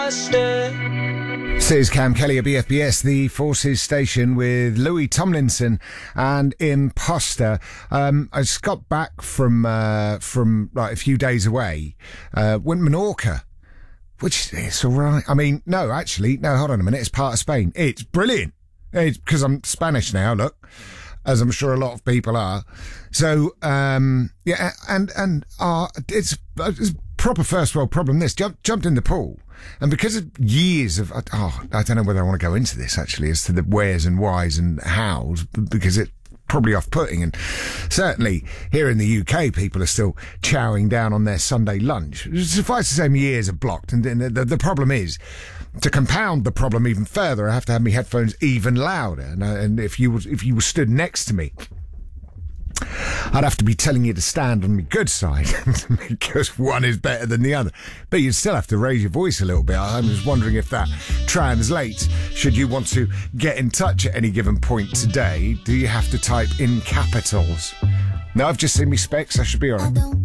This is Cam Kelly at BFBS, the Forces station, with Louis Tomlinson and Imposter. I just got back from like a few days away. Went Menorca, which is all right. I mean, no, hold on a minute. It's part of Spain. It's brilliant. It's because I'm Spanish now. Look, as I'm sure a lot of people are. So yeah, and it's proper first world problem. This jumped in the pool. And because of years of, I don't know whether I want to go into this actually as to the wheres and whys and hows, because it's probably off-putting. And certainly here in the UK, people are still chowing down on their Sunday lunch. Suffice to say, my ears are blocked. And the problem is, to compound the problem even further, I have to have my headphones even louder. And if you were stood next to me, I'd have to be telling you to stand on the good side because one is better than the other. But you'd still have to raise your voice a little bit. I'm just wondering if that translates. Should you want to get in touch at any given point today, do you have to type in capitals? No, I've just seen me specs. I should be all right.